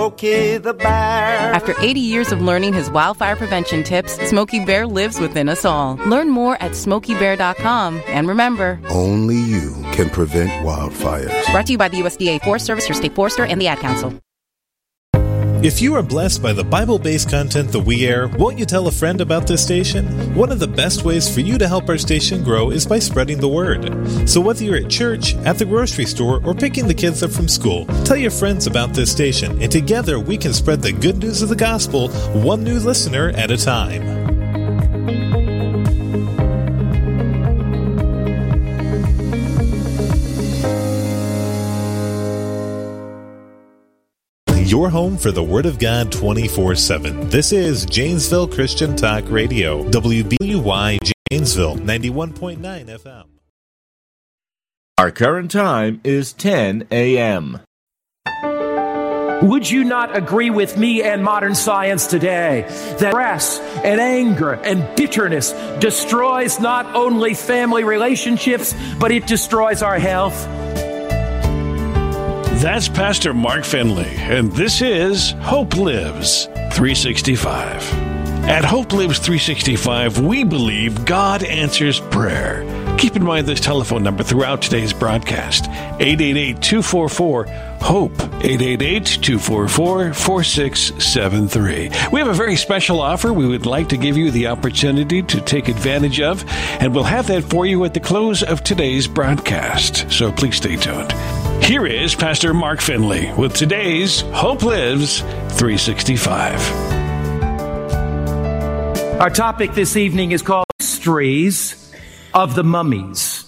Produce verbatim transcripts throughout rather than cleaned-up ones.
Smokey the Bear. After eighty years of learning his wildfire prevention tips, Smokey Bear lives within us all. Learn more at smokey bear dot com. And remember, only you can prevent wildfires. Brought to you by the U S D A Forest Service, your state forester, and the Ad Council. If you are blessed by the Bible-based content that we air, won't you tell a friend about this station? One of the best ways for you to help our station grow is by spreading the word. So whether you're at church, at the grocery store, or picking the kids up from school, tell your friends about this station, and together we can spread the good news of the gospel one new listener at a time. Your home for the Word of God twenty-four seven. This is Janesville Christian Talk Radio, W B U Y Janesville, ninety-one point nine F M. Our current time is ten a.m. Would you not agree with me and modern science today that stress and anger and bitterness destroys not only family relationships, but it destroys our health? That's Pastor Mark Finley, and this is Hope Lives three sixty-five. At Hope Lives three sixty-five, we believe God answers prayer. Keep in mind this telephone number throughout today's broadcast, eight eight eight, two four four, HOPE, eight eight eight, two four four, four six seven three. We have a very special offer we would like to give you the opportunity to take advantage of, and we'll have that for you at the close of today's broadcast, so please stay tuned. Here is Pastor Mark Finley with today's Hope Lives three sixty-five. Our topic this evening is called Mysteries of the Mummies.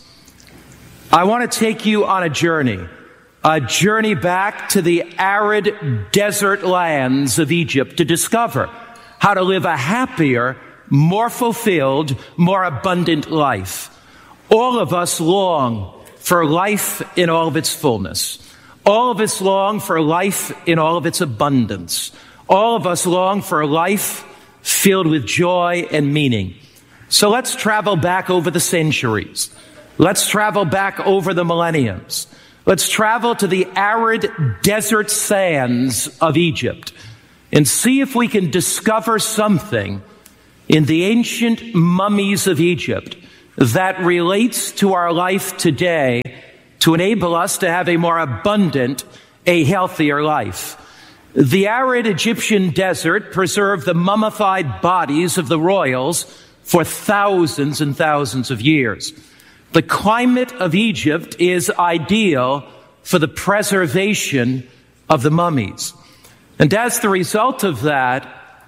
I want to take you on a journey, a journey back to the arid desert lands of Egypt to discover how to live a happier, more fulfilled, more abundant life. All of us long for life in all of its fullness. All of us long for life in all of its abundance. All of us long for a life filled with joy and meaning. So let's travel back over the centuries. Let's travel back over the millenniums. Let's travel to the arid desert sands of Egypt and see if we can discover something in the ancient mummies of Egypt that relates to our life today to enable us to have a more abundant, a healthier life. The arid Egyptian desert preserved the mummified bodies of the royals for thousands and thousands of years. The climate of Egypt is ideal for the preservation of the mummies. And as the result of that,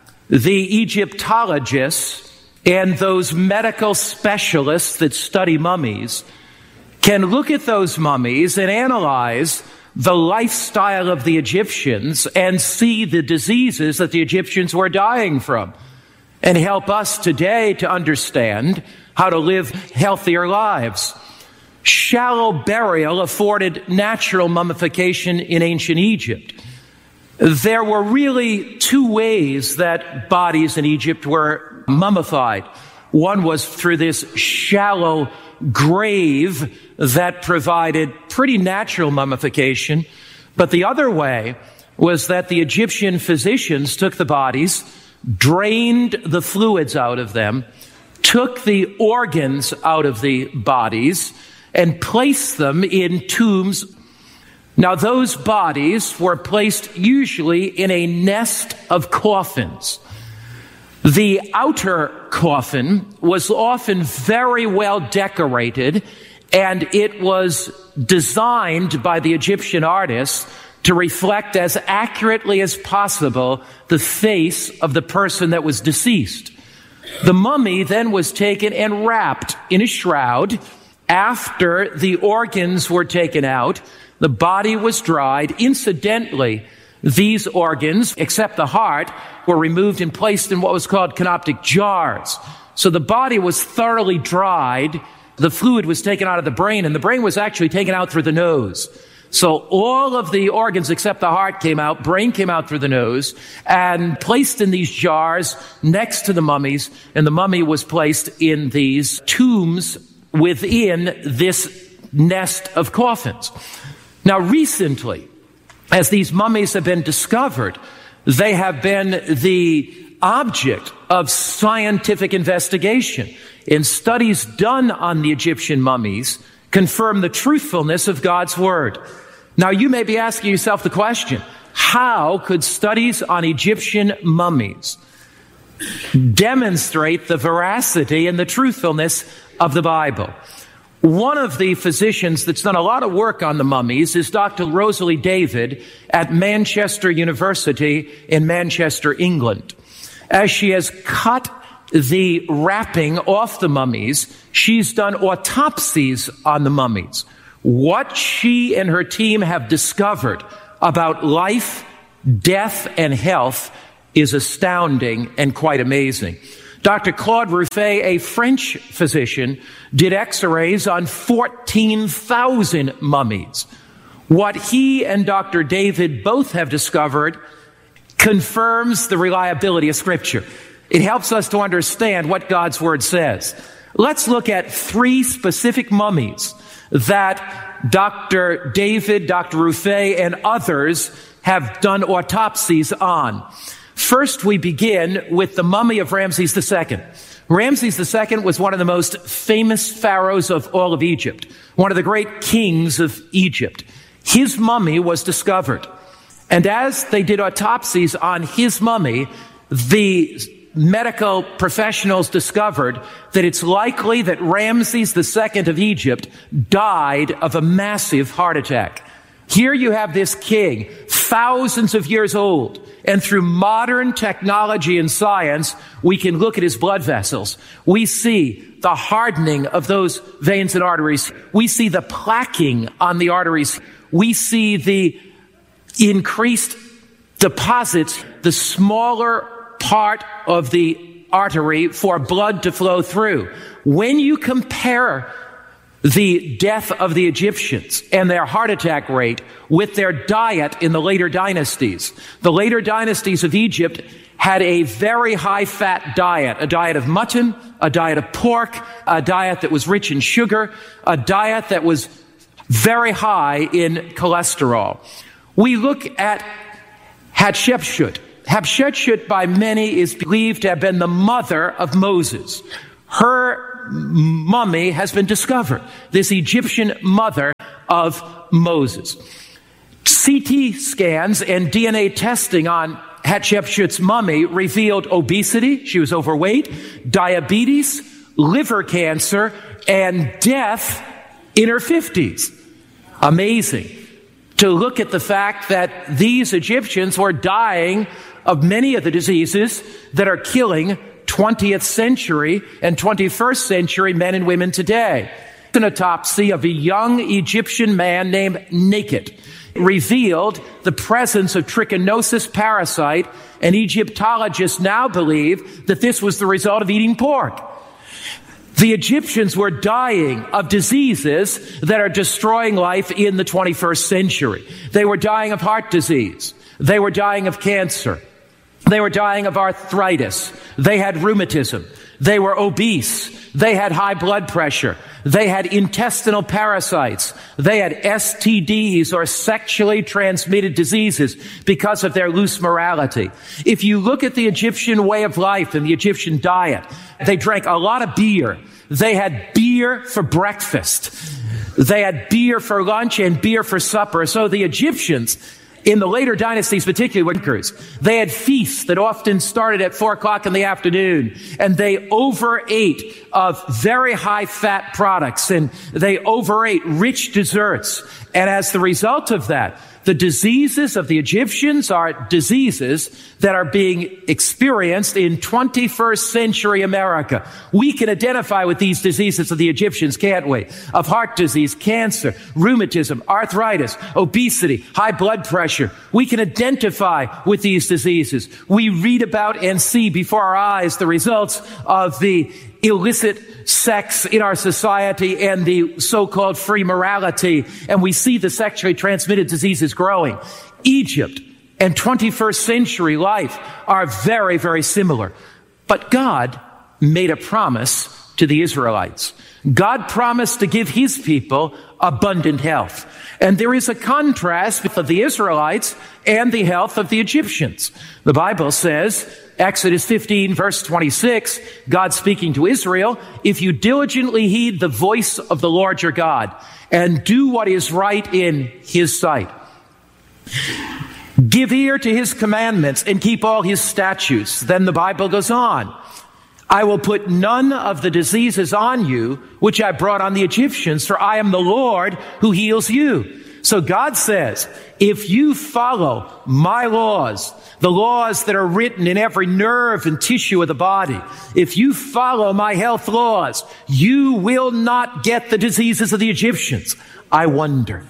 the Egyptologists and those medical specialists that study mummies can look at those mummies and analyze the lifestyle of the Egyptians and see the diseases that the Egyptians were dying from, and help us today to understand how to live healthier lives. Shallow burial afforded natural mummification in ancient Egypt. There were really two ways that bodies in Egypt were mummified. One was through this shallow grave that provided pretty natural mummification. But the other way was that the Egyptian physicians took the bodies, drained the fluids out of them, took the organs out of the bodies, and placed them in tombs. Now, those bodies were placed usually in a nest of coffins. The outer coffin was often very well decorated, and it was designed by the Egyptian artists to reflect as accurately as possible the face of the person that was deceased. The mummy then was taken and wrapped in a shroud. After the organs were taken out, the body was dried. Incidentally, these organs, except the heart, were removed and placed in what was called canoptic jars. So the body was thoroughly dried. The fluid was taken out of the brain, and the brain was actually taken out through the nose. So all of the organs except the heart came out, brain came out through the nose, and placed in these jars next to the mummies, and the mummy was placed in these tombs within this nest of coffins. Now, recently, as these mummies have been discovered, they have been the object of scientific investigation. And studies done on the Egyptian mummies confirm the truthfulness of God's Word. Now, you may be asking yourself the question, how could studies on Egyptian mummies demonstrate the veracity and the truthfulness of the Bible? One of the physicians that's done a lot of work on the mummies is Doctor Rosalie David at Manchester University in Manchester, England. As she has cut the wrapping off the mummies, she's done autopsies on the mummies. What she and her team have discovered about life, death, and health is astounding and quite amazing. Doctor Claude Ruffet, a French physician, did x-rays on fourteen thousand mummies. What he and Doctor David both have discovered confirms the reliability of Scripture. It helps us to understand what God's Word says. Let's look at three specific mummies that Doctor David, Doctor Ruffet, and others have done autopsies on. First, we begin with the mummy of Ramses the Second. Ramses the Second was one of the most famous pharaohs of all of Egypt, one of the great kings of Egypt. His mummy was discovered. And as they did autopsies on his mummy, the medical professionals discovered that it's likely that Ramses the Second of Egypt died of a massive heart attack. Here you have this king, thousands of years old, and through modern technology and science, we can look at his blood vessels. We see the hardening of those veins and arteries. We see the plaquing on the arteries. We see the increased deposits, the smaller part of the artery for blood to flow through. When you compare the death of the Egyptians and their heart attack rate with their diet in the later dynasties, the later dynasties of Egypt had a very high fat diet, a diet of mutton, a diet of pork, a diet that was rich in sugar, a diet that was very high in cholesterol. We look at Hatshepsut. Hatshepsut by many is believed to have been the mother of Moses. Her mummy has been discovered, this Egyptian mother of Moses. C T scans and D N A testing on Hatshepsut's mummy revealed obesity, she was overweight, diabetes, liver cancer, and death in her fifties. Amazing to look at the fact that these Egyptians were dying of many of the diseases that are killing twentieth century and twenty-first century men and women today. An autopsy of a young Egyptian man named Naked revealed the presence of trichinosis parasite, and Egyptologists now believe that this was the result of eating pork. The Egyptians were dying of diseases that are destroying life in the twenty-first century. They were dying of heart disease. They were dying of cancer. They were dying of arthritis. They had rheumatism. They were obese. They had high blood pressure. They had intestinal parasites. They had S T Ds, or sexually transmitted diseases, because of their loose morality. If you look at the Egyptian way of life and the Egyptian diet, they drank a lot of beer. They had beer for breakfast. They had beer for lunch and beer for supper. So the Egyptians, in the later dynasties, particularly drinkers, they had feasts that often started at four o'clock in the afternoon, and they overate of very high fat products, and they overate rich desserts. And as the result of that, the diseases of the Egyptians are diseases that are being experienced in twenty-first century America. We can identify with these diseases of the Egyptians, can't we? Of heart disease, cancer, rheumatism, arthritis, obesity, high blood pressure. We can identify with these diseases. We read about and see before our eyes the results of the illicit sex in our society and the so-called free morality, and we see the sexually transmitted diseases growing. Egypt and twenty-first century life are very, very similar. But God made a promise to the Israelites. God promised to give his people abundant health. And there is a contrast of the Israelites and the health of the Egyptians. The Bible says, Exodus fifteen, verse twenty-six, God speaking to Israel, if you diligently heed the voice of the Lord your God and do what is right in his sight, give ear to his commandments and keep all his statutes. Then the Bible goes on. I will put none of the diseases on you which I brought on the Egyptians, for I am the Lord who heals you. So God says, if you follow my laws, the laws that are written in every nerve and tissue of the body, if you follow my health laws, you will not get the diseases of the Egyptians. I wonder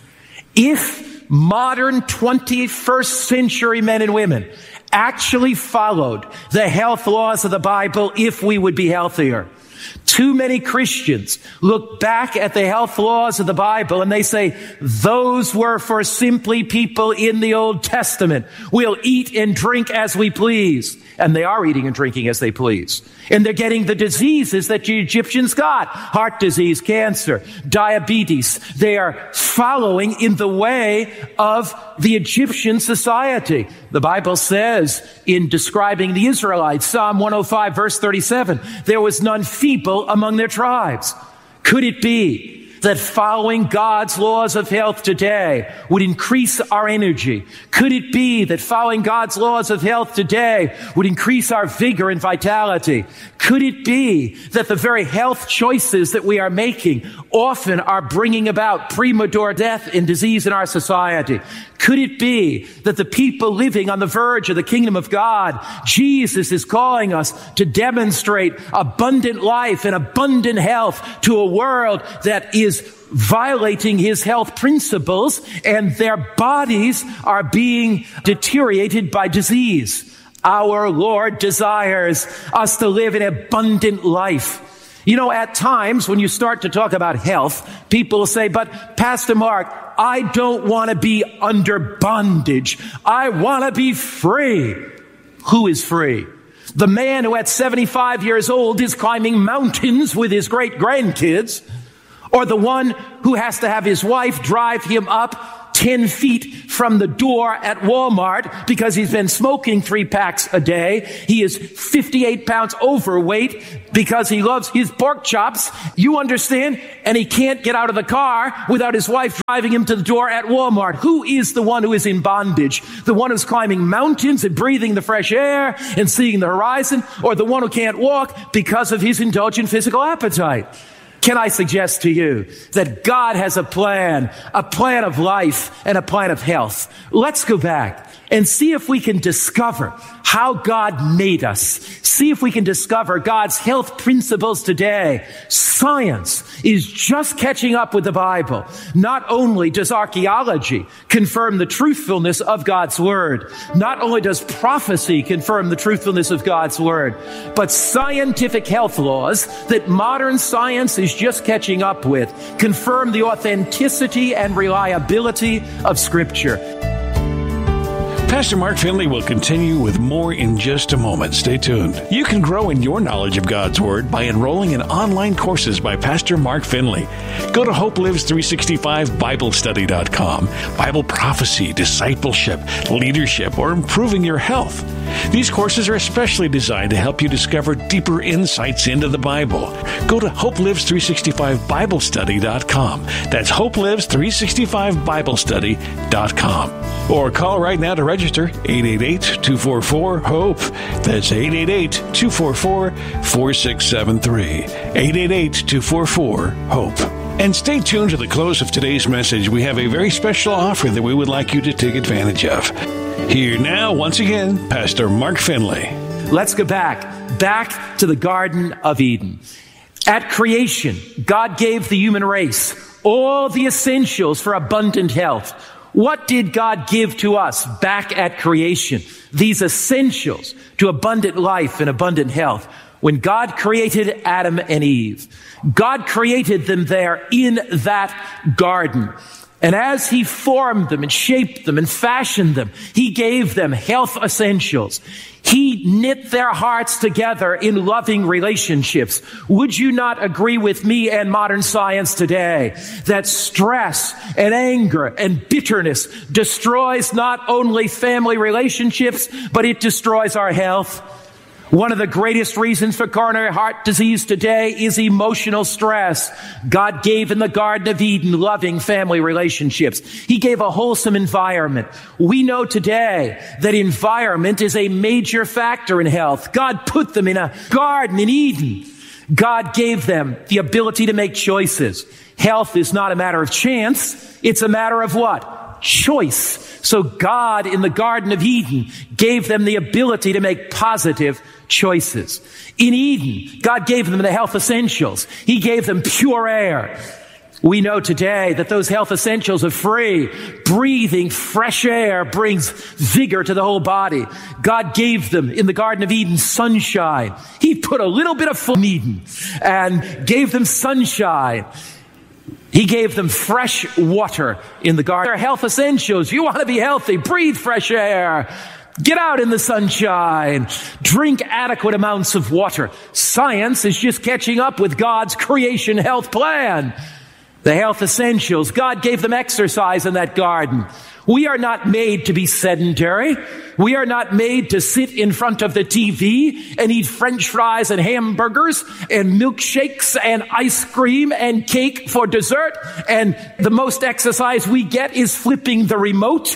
if modern twenty-first century men and women actually followed the health laws of the Bible, if we would be healthier. Too many Christians look back at the health laws of the Bible and they say, those were for simply people in the Old Testament. We'll eat and drink as we please. And they are eating and drinking as they please. And they're getting the diseases that the Egyptians got. Heart disease, cancer, diabetes. They are following in the way of the Egyptian society. The Bible says in describing the Israelites, Psalm one oh five, verse thirty-seven, there was none feeble among their tribes. Could it be that following God's laws of health today would increase our energy? Could it be that following God's laws of health today would increase our vigor and vitality? Could it be that the very health choices that we are making often are bringing about premature death and disease in our society? Could it be that the people living on the verge of the kingdom of God, Jesus is calling us to demonstrate abundant life and abundant health to a world that is violating his health principles, and their bodies are being deteriorated by disease? Our Lord desires us to live an abundant life. You know, at times when you start to talk about health, people will say, but Pastor Mark, I don't want to be under bondage. I want to be free. Who is free? The man who at seventy-five years old is climbing mountains with his great grandkids, or the one who has to have his wife drive him up ten feet from the door at Walmart because he's been smoking three packs a day. He is fifty-eight pounds overweight because he loves his pork chops. You understand? And he can't get out of the car without his wife driving him to the door at Walmart. Who is the one who is in bondage? The one who's climbing mountains and breathing the fresh air and seeing the horizon, or the one who can't walk because of his indulgent physical appetite? Can I suggest to you that God has a plan, a plan of life and a plan of health? Let's go back and see if we can discover how God made us. See if we can discover God's health principles today. Science is just catching up with the Bible. Not only does archaeology confirm the truthfulness of God's word, not only does prophecy confirm the truthfulness of God's word, but scientific health laws that modern science is just catching up with confirm the authenticity and reliability of Scripture. Pastor Mark Finley will continue with more in just a moment. Stay tuned. You can grow in your knowledge of God's Word by enrolling in online courses by Pastor Mark Finley. Go to Hope Lives three sixty-five Bible Study dot com. Bible prophecy, discipleship, leadership, or improving your health. These courses are especially designed to help you discover deeper insights into the Bible. Go to Hope Lives three sixty-five Bible Study dot com. That's Hope Lives three sixty-five Bible Study dot com. Or call right now to register, eight eight eight, two four four, HOPE. That's eight eight eight, two four four, four six seven three. eight eight eight, two four four, HOPE. And stay tuned to the close of today's message. We have a very special offer that we would like you to take advantage of. Here now, once again, Pastor Mark Finley. Let's go back, back to the Garden of Eden. At creation, God gave the human race all the essentials for abundant health. What did God give to us back at creation? These essentials to abundant life and abundant health. When God created Adam and Eve, God created them there in that garden. And as he formed them and shaped them and fashioned them, he gave them health essentials. He knit their hearts together in loving relationships. Would you not agree with me and modern science today that stress and anger and bitterness destroys not only family relationships, but it destroys our health? One of the greatest reasons for coronary heart disease today is emotional stress. God gave in the Garden of Eden loving family relationships. He gave a wholesome environment. We know today that environment is a major factor in health. God put them in a garden in Eden. God gave them the ability to make choices. Health is not a matter of chance. It's a matter of what? Choice. So God in the Garden of Eden gave them the ability to make positive choices. In Eden, God gave them the health essentials. He gave them pure air. We know today that those health essentials are free. Breathing fresh air brings vigor to the whole body. God gave them in the Garden of Eden sunshine. He put a little bit of full in Eden and gave them sunshine. He gave them fresh water in the garden. Their health essentials. You want to be healthy, breathe fresh air. Get out in the sunshine. Drink adequate amounts of water. Science is just catching up with God's creation health plan. The health essentials. God gave them exercise in that garden. We are not made to be sedentary. We are not made to sit in front of the T V and eat French fries and hamburgers and milkshakes and ice cream and cake for dessert. And the most exercise we get is flipping the remote.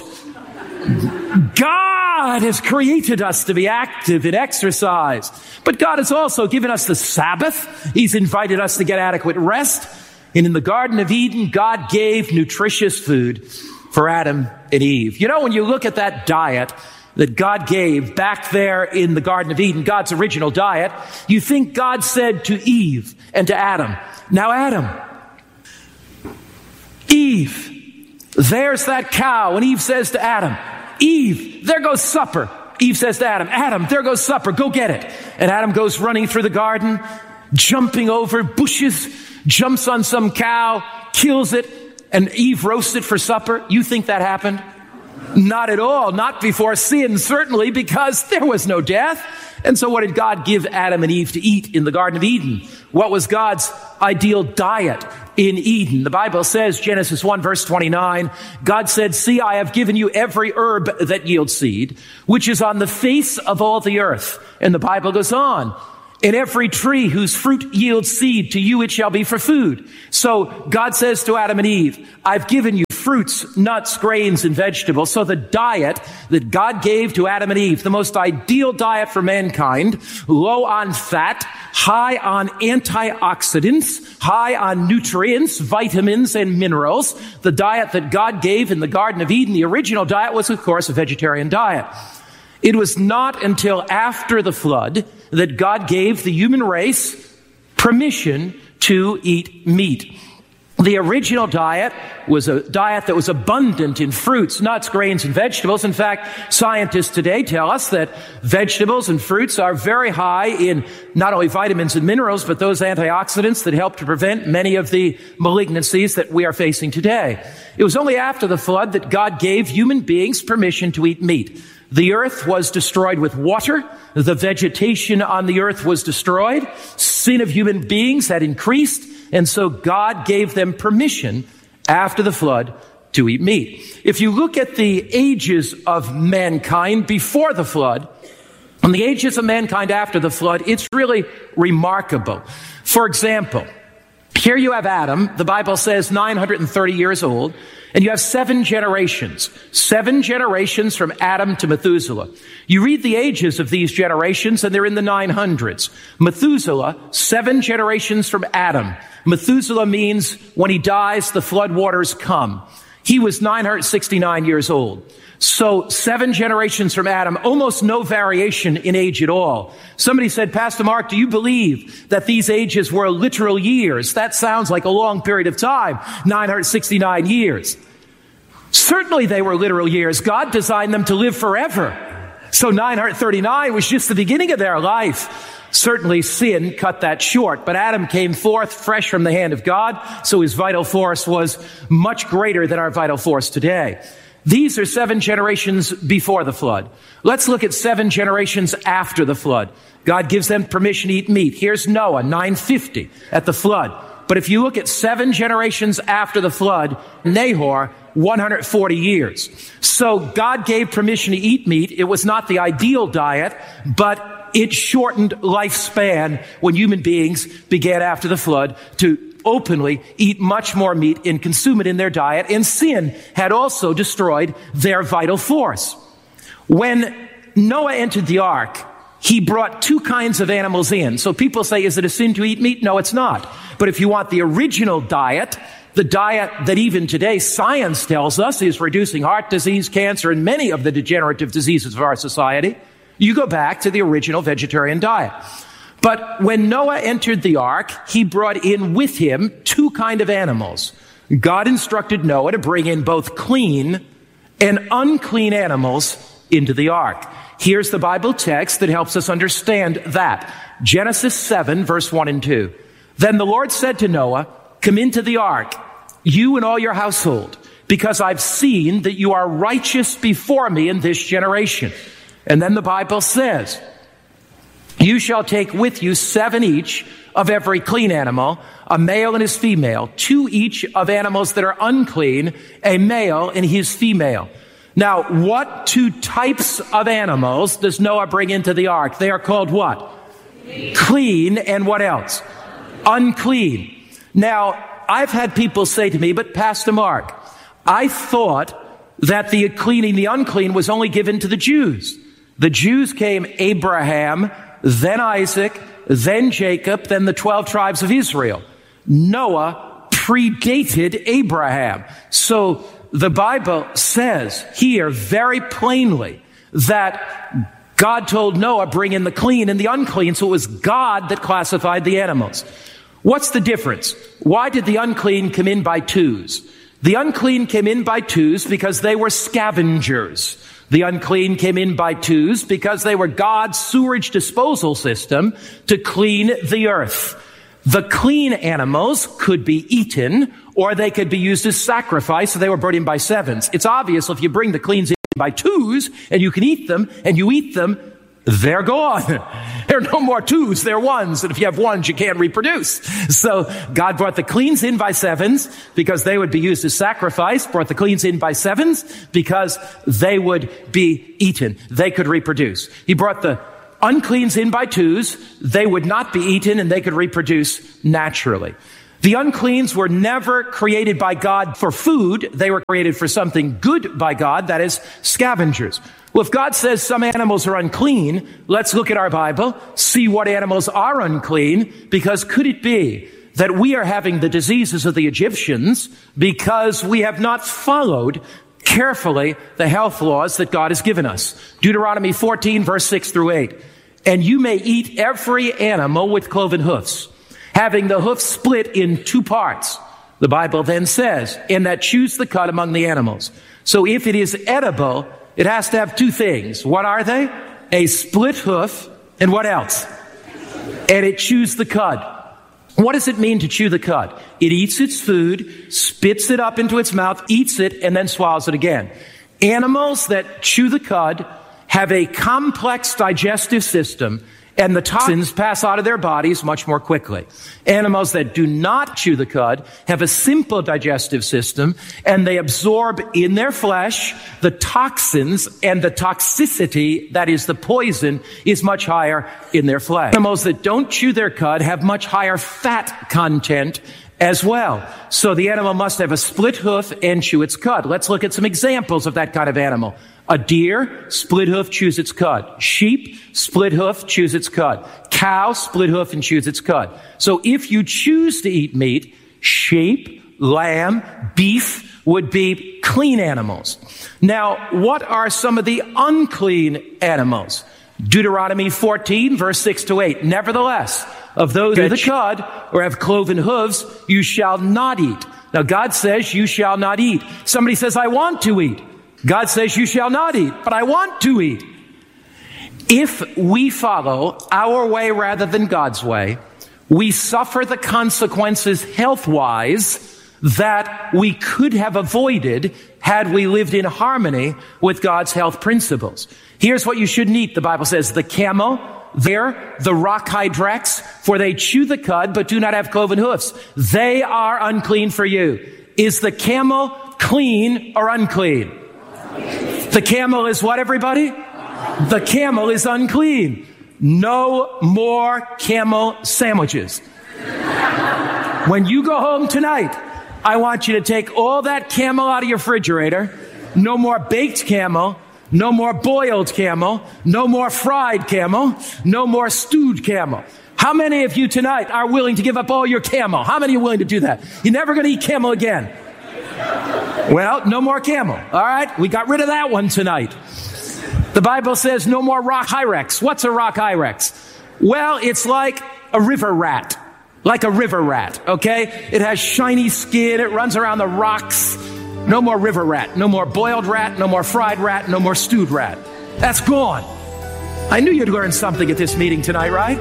God has created us to be active in exercise. But God has also given us the Sabbath. He's invited us to get adequate rest. And in the Garden of Eden, God gave nutritious food for Adam and Eve. You know, when you look at that diet that God gave back there in the Garden of Eden, God's original diet, you think God said to Eve and to Adam, now Adam, Eve, there's that cow. And Eve says to Adam, Eve, there goes supper. Eve says to Adam, Adam, there goes supper. Go get it. And Adam goes running through the garden, jumping over bushes, jumps on some cow, kills it, and Eve roasted for supper. You think that happened? Not at all. Not before sin, certainly, because there was no death. And so what did God give Adam and Eve to eat in the Garden of Eden? What was God's ideal diet in Eden? The Bible says, Genesis one, verse twenty-nine, God said, see, I have given you every herb that yields seed, which is on the face of all the earth. And the Bible goes on, in every tree whose fruit yields seed, to you it shall be for food. So God says to Adam and Eve, I've given you fruits, nuts, grains, and vegetables. So the diet that God gave to Adam and Eve, the most ideal diet for mankind, low on fat, high on antioxidants, high on nutrients, vitamins, and minerals. The diet that God gave in the Garden of Eden, the original diet, was, of course, a vegetarian diet. It was not until after the flood that God gave the human race permission to eat meat. The original diet was a diet that was abundant in fruits, nuts, grains, and vegetables. In fact, scientists today tell us that vegetables and fruits are very high in not only vitamins and minerals, but those antioxidants that help to prevent many of the malignancies that we are facing today. It was only after the flood that God gave human beings permission to eat meat. The earth was destroyed with water. The vegetation on the earth was destroyed. Sin of human beings had increased. And so God gave them permission after the flood to eat meat. If you look at the ages of mankind before the flood and the ages of mankind after the flood, it's really remarkable. For example, here you have Adam, the Bible says nine hundred thirty years old, and you have seven generations, seven generations from Adam to Methuselah. You read the ages of these generations and they're in the nine hundreds. Methuselah, seven generations from Adam. Methuselah means when he dies, the flood waters come. He was nine hundred sixty-nine years old. So seven generations from Adam, almost no variation in age at all. Somebody said, Pastor Mark, do you believe that these ages were literal years? That sounds like a long period of time, nine hundred sixty-nine years. Certainly they were literal years. God designed them to live forever. So nine hundred thirty-nine was just the beginning of their life. Certainly sin cut that short, but Adam came forth fresh from the hand of God, so his vital force was much greater than our vital force today. These are seven generations before the flood. Let's look at seven generations after the flood. God gives them permission to eat meat. Here's Noah, nine fifty at the flood. But if you look at seven generations after the flood, Nahor, one hundred forty years. So God gave permission to eat meat. It was not the ideal diet, but it shortened lifespan when human beings began after the flood to openly eat much more meat and consume it in their diet. And sin had also destroyed their vital force. When Noah entered the ark, he brought two kinds of animals in. So people say, is it a sin to eat meat? No, it's not. But if you want the original diet, the diet that even today science tells us is reducing heart disease, cancer, and many of the degenerative diseases of our society, you go back to the original vegetarian diet. But when Noah entered the ark, he brought in with him two kind of animals. God instructed Noah to bring in both clean and unclean animals into the ark. Here's the Bible text that helps us understand that. Genesis seven, verse one and two. Then the Lord said to Noah, come into the ark, you and all your household, because I've seen that you are righteous before me in this generation. And then the Bible says, you shall take with you seven each of every clean animal, a male and his female, two each of animals that are unclean, a male and his female. Now, what two types of animals does Noah bring into the ark? They are called what? Clean. Clean, and what else? Unclean. Now, I've had people say to me, but Pastor Mark, I thought that the clean and the unclean was only given to the Jews. The Jews came Abraham, then Isaac, then Jacob, then the twelve tribes of Israel. Noah predated Abraham. So the Bible says here very plainly that God told Noah, bring in the clean and the unclean. So it was God that classified the animals. What's the difference? Why did the unclean come in by twos? The unclean came in by twos because they were scavengers. The unclean came in by twos because they were God's sewerage disposal system to clean the earth. The clean animals could be eaten, or they could be used as sacrifice, so they were brought in by sevens. It's obvious if you bring the cleans in by twos, and you can eat them, and you eat them, they're gone. There are no more twos, they're ones. And if you have ones, you can't reproduce. So God brought the cleans in by sevens because they would be used as sacrifice, brought the cleans in by sevens because they would be eaten. They could reproduce. He brought the uncleans in by twos. They would not be eaten and they could reproduce naturally. The uncleans were never created by God for food. They were created for something good by God, that is, scavengers. Well, if God says some animals are unclean, let's look at our Bible, see what animals are unclean, because could it be that we are having the diseases of the Egyptians because we have not followed carefully the health laws that God has given us? Deuteronomy fourteen, verse six through eight. And you may eat every animal with cloven hoofs, having the hoof split in two parts. The Bible then says, and that chews the cud among the animals. So if it is edible, it has to have two things. What are they? A split hoof, and what else? And it chews the cud. What does it mean to chew the cud? It eats its food, spits it up into its mouth, eats it, and then swallows it again. Animals that chew the cud have a complex digestive system, and the toxins pass out of their bodies much more quickly. Animals that do not chew the cud have a simple digestive system, and they absorb in their flesh the toxins, and the toxicity, that is the poison, is much higher in their flesh. Animals that don't chew their cud have much higher fat content as well. So the animal must have a split hoof and chew its cud. Let's look at some examples of that kind of animal. A deer, split hoof, chews its cud. Sheep, split hoof, chews its cud. Cow, split hoof, and chews its cud. So if you choose to eat meat, sheep, lamb, beef would be clean animals. Now, what are some of the unclean animals? Deuteronomy fourteen, verse six to eight. Nevertheless, of those that chew the cud or have cloven hooves, you shall not eat. Now, God says you shall not eat. Somebody says, I want to eat. God says you shall not eat, but I want to eat. If we follow our way rather than God's way, we suffer the consequences health-wise that we could have avoided had we lived in harmony with God's health principles. Here's what you shouldn't eat, the Bible says. The camel, there, the rock hyrax, for they chew the cud, but do not have cloven hoofs. They are unclean for you. Is the camel clean or unclean? The camel is what, everybody? The camel is unclean. No more camel sandwiches. When you go home tonight, I want you to take all that camel out of your refrigerator. No more baked camel. No more boiled camel. No more fried camel. No more stewed camel. How many of you tonight are willing to give up all your camel? How many are willing to do that? You're never going to eat camel again. Well, no more camel. All right? We got rid of that one tonight. The Bible says no more rock hyrax. What's a rock hyrax? Well, it's like a river rat. Like a river rat, okay? It has shiny skin. It runs around the rocks. No more river rat. No more boiled rat. No more fried rat. No more stewed rat. That's gone. I knew you'd learn something at this meeting tonight, right?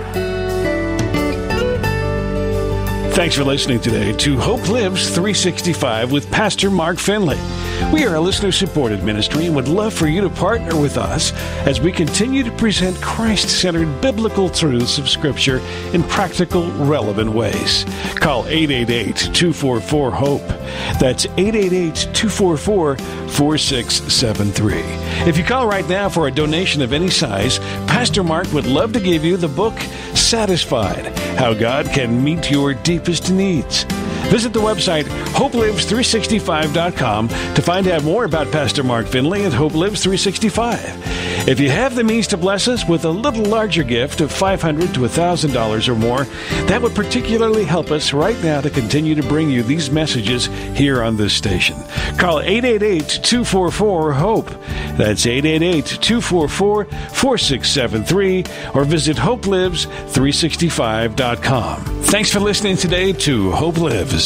Thanks for listening today to Hope Lives three sixty-five with Pastor Mark Finley. We are a listener-supported ministry and would love for you to partner with us as we continue to present Christ-centered biblical truths of Scripture in practical, relevant ways. Call eight eight eight, two four four, HOPE. That's eight eight eight, two four four, four six seven three. If you call right now for a donation of any size, Pastor Mark would love to give you the book, Satisfied, How God Can Meet Your Deepest Needs. Visit the website hope lives three sixty-five dot com to find out more about Pastor Mark Finley and Hope Lives three sixty-five. If you have the means to bless us with a little larger gift of five hundred dollars to one thousand dollars or more, that would particularly help us right now to continue to bring you these messages here on this station. Call eight eight eight, two four four, HOPE. That's eight eight eight, two four four, four six seven three or visit hope lives three sixty-five dot com. Thanks for listening today to Hope Lives.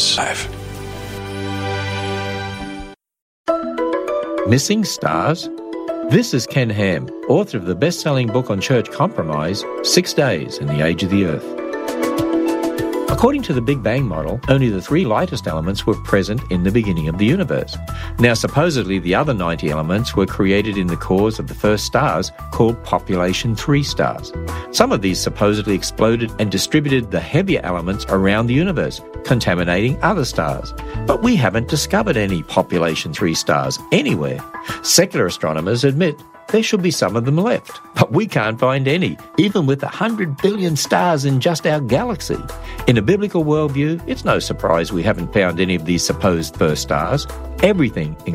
Missing Stars? This is Ken Ham, author of the best-selling book on church compromise, Six Days in the Age of the Earth. According to the Big Bang model, only the three lightest elements were present in the beginning of the universe. Now, supposedly the other ninety elements were created in the cores of the first stars, called population three stars. Some of these supposedly exploded and distributed the heavier elements around the universe, contaminating other stars. But we haven't discovered any population three stars anywhere. Secular astronomers admit there should be some of them left, but we can't find any, even with one hundred billion stars in just our galaxy. In a biblical worldview, it's no surprise we haven't found any of these supposed first stars. Everything,